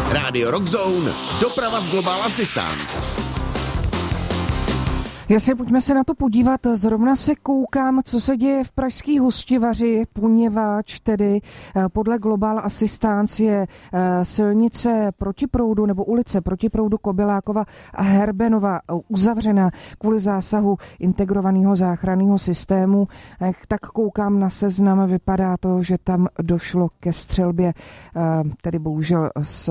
Radio Rockzone, doprava z Global Assistance. Jasně, pojďme se na to podívat. Zrovna se koukám, co se děje v pražský Hostivaři, poněvadž tedy podle Global Assistance je silnice proti proudu nebo ulice proti proudu Kobylákova a Herbenova uzavřena kvůli zásahu integrovaného záchranného systému. Tak koukám na seznam, vypadá to, že tam došlo ke střelbě, tedy bohužel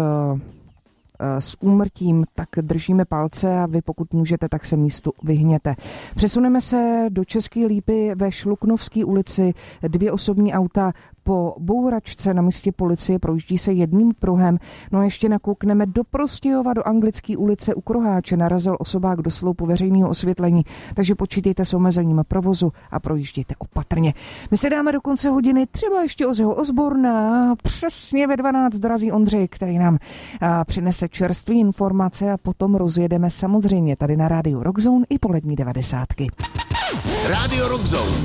s úmrtím, tak držíme palce a vy pokud můžete, tak se místu vyhněte. Přesuneme se do České Lípy ve Šluknovské ulici. 2 osobní auta po bouračce na místě policie projíždí se jedním pruhem. No a ještě nakoukneme do Prostějova, do Anglické ulice u Kroháče. Narazil osobák do sloupu veřejného osvětlení, takže počítejte s omezením provozu a projíždějte opatrně. My se dáme do konce hodiny třeba ještě Ozzyho Osborna. Přesně ve 12 dorazí Ondřej, který nám přinese čerstvé informace a potom rozjedeme samozřejmě tady na rádiu Rockzone i polední 90. Radio Rockzone.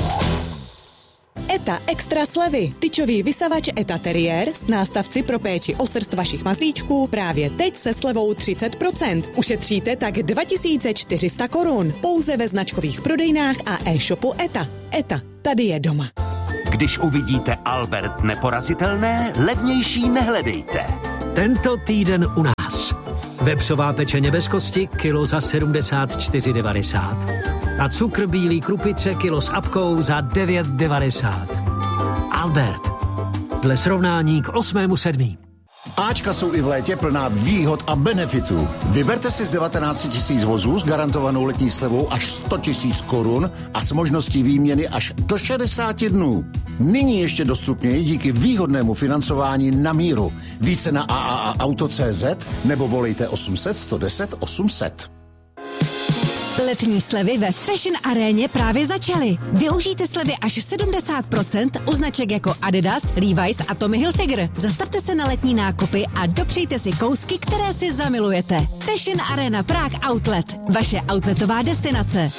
ETA extra slevy. Tyčový vysavač ETA Terrier s nástavci pro péči o srst vašich mazlíčků právě teď se slevou 30%. Ušetříte tak 2400 korun. Pouze ve značkových prodejnách a e-shopu ETA. ETA, tady je doma. Když uvidíte Albert neporazitelné, levnější nehledejte. Tento týden u nás. Vepřová pečeně bez kosti kilo za 74,90. A cukr bílý krupice kilo s apkou za 9,90. Albert. Dle srovnání k 8.7. Ačka jsou i v létě plná výhod a benefitů. Vyberte si z 19 000 vozů s garantovanou letní slevou až 100 000 korun a s možností výměny až do 60 dnů. Nyní ještě dostupněji díky výhodnému financování na míru. Více na AAAauto.cz nebo volejte 800 110 800. Letní slevy ve Fashion Aréně právě začaly. Využijte slevy až 70% u značek jako Adidas, Levi's a Tommy Hilfiger. Zastavte se na letní nákupy a dopřejte si kousky, které si zamilujete. Fashion Arena Prague Outlet. Vaše outletová destinace.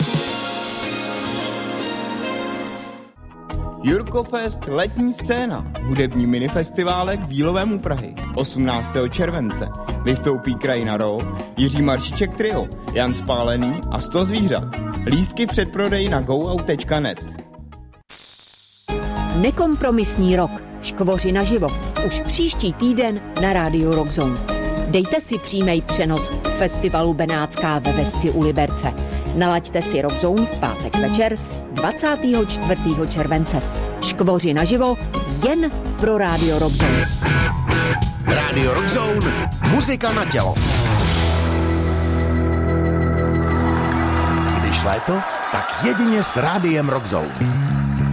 Jurkofest letní scéna. Hudební minifestiválek v Jílovém u Prahy. 18. července. Vystoupí Krajina Row, Jiří Maršiček Trio, Jan Spálený a 100 zvířat. Lístky v předprodeji na goout.net. Nekompromisní rok. Škvoři naživo. Už příští týden na rádiu Rockzone. Dejte si přímý přenos z festivalu Benátská ve Vesci u Liberce. Nalaďte si Rockzone v pátek večer 24. července. Škvoři naživo jen pro rádio Rockzone. Radio Rockzone, muzika na tělo. Když léto, tak jedině s rádiem Rockzone.